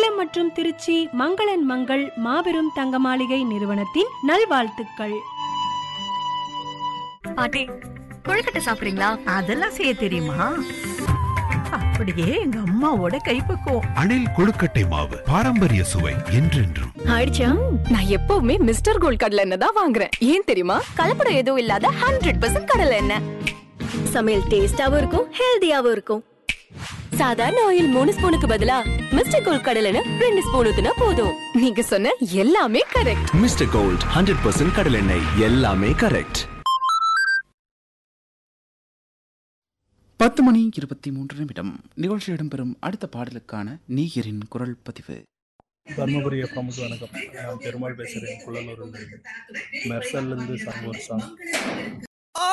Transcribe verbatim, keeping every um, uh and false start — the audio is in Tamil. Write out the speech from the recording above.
சேலம் மற்றும் திருச்சி மங்களன் மங்கள் மாபெரும் தங்க மாளிகை நிறுவனத்தின் நல்வாழ்த்துக்கள். பாட்டி, கொழுக்கட்டை சாப்பிடுறீங்களா? அதெல்லாம் செய்ய தெரியுமா? அப்படியே எங்க அம்மாவோட கைப்பக்குவம். அணில் கொழுக்கட்டை மாவு, பாரம்பரிய சுவை என்றென்றும். ஆயிடுச்சா? நான் எப்பவுமே மிஸ்டர் கோல்ட் கடலை எண்ணெய் தான் வாங்குறேன். ஏன் தெரியுமா? கலப்படம் எதுவும் இல்லாத ஹண்ட்ரட் பர்சன்ட் கடலை எண்ணெய். சமையல் டேஸ்டாவும் இருக்கும், ஹெல்தியாவும் இருக்கும். சாதாரண ஆயில் மூணு ஸ்பூனுக்கு பதிலா மிஸ்டர் கோல்ட் கடலை எண்ணெய் ரெண்டு ஸ்பூன் ஊத்துனா போதும். நீங்க சொன்ன எல்லாமே correct. Mister gold hundred percent கடலை எண்ணெய், எல்லாமே கரெக்ட். பத்து மணி இருபத்தி மூன்று நிமிடம். நிகழ்ச்சி இடம்பெறும் அடுத்த பாடலுக்கான நீயரின் குரல் பதிவு. தர்மபுரி எஃப்எம்க்கு வணக்கம். நான் பெருமாள் பேசுகிறேன். குள்ளலூர் மெர்சல்லேருந்து சாங் ஒரு சாங்.